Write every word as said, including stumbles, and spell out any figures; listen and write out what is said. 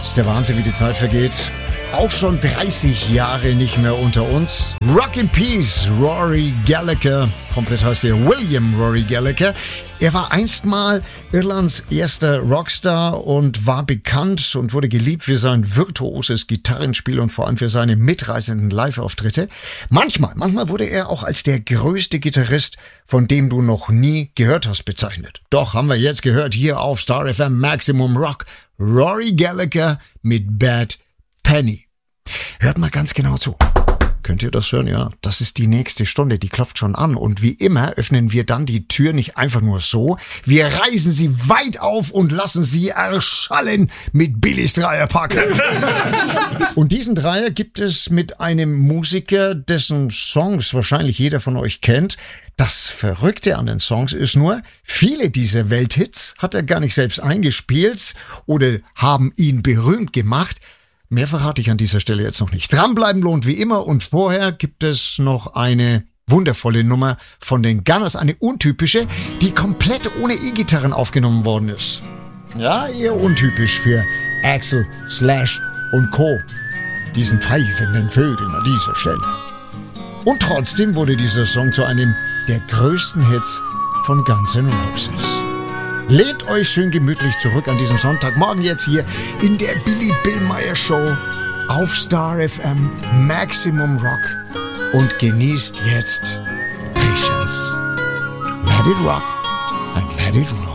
Ist der Wahnsinn, wie die Zeit vergeht. Auch schon dreißig Jahre nicht mehr unter uns. Rock in Peace, Rory Gallagher. Komplett heißt er William Rory Gallagher. Er war einst mal Irlands erster Rockstar und war bekannt und wurde geliebt für sein virtuoses Gitarrenspiel und vor allem für seine mitreißenden Live-Auftritte. Manchmal, manchmal wurde er auch als der größte Gitarrist, von dem du noch nie gehört hast, bezeichnet. Doch haben wir jetzt gehört hier auf Star F M Maximum Rock. Rory Gallagher mit Bad Penny. Hört mal ganz genau zu. Könnt ihr das hören? Ja, das ist die nächste Stunde, die klopft schon an. Und wie immer öffnen wir dann die Tür nicht einfach nur so. Wir reißen sie weit auf und lassen sie erschallen mit Billys Dreierpack. Und diesen Dreier gibt es mit einem Musiker, dessen Songs wahrscheinlich jeder von euch kennt. Das Verrückte an den Songs ist nur, viele dieser Welthits hat er gar nicht selbst eingespielt oder haben ihn berühmt gemacht. Mehr verrate ich an dieser Stelle jetzt noch nicht. Dranbleiben lohnt wie immer und vorher gibt es noch eine wundervolle Nummer von den Gunners, eine untypische, die komplett ohne E-Gitarren aufgenommen worden ist. Ja, eher untypisch für Axl, Slash und Co. Diesen pfeifenden Vögeln an dieser Stelle. Und trotzdem wurde dieser Song zu einem der größten Hits von Guns N' Roses. Lehnt euch schön gemütlich zurück an diesem Sonntagmorgen jetzt hier in der Billy Billmeyer Show auf Star F M Maximum Rock und genießt jetzt Patience. Let it rock and let it roll.